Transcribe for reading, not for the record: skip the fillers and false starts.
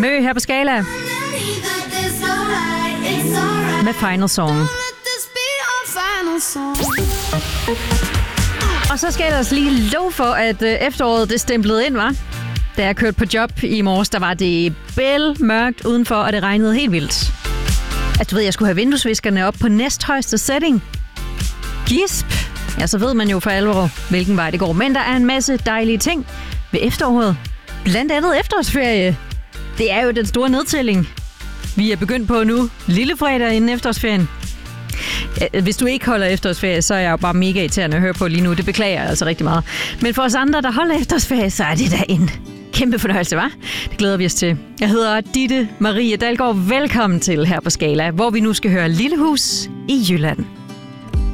Mø her på Skala med Final Song. Og så skal jeg ellers lige love for, at efteråret det stemplede ind, var. Da jeg kørte på job i morges, der var det bælmørkt udenfor, og det regnede helt vildt. Altså, du ved, jeg skulle have vinduesviskerne op på næsthøjeste setting. Gisp! Ja, så ved man jo for alvor, hvilken vej det går. Men der er en masse dejlige ting ved efteråret. Blandt andet efterårsferie. Det er jo den store nedtælling. Vi er begyndt på nu. Lille fredag inden efterårsferien. Hvis du ikke holder efterårsferie, så er jeg jo bare mega irriterende at høre på lige nu. Det beklager jeg altså rigtig meget. Men for os andre, der holder efterårsferie, så er det da en kæmpe fornøjelse, hva'? Det glæder vi os til. Jeg hedder Ditte Marie Dalgaard. Velkommen til her på Skala, hvor vi nu skal høre Lille Hus i Jylland.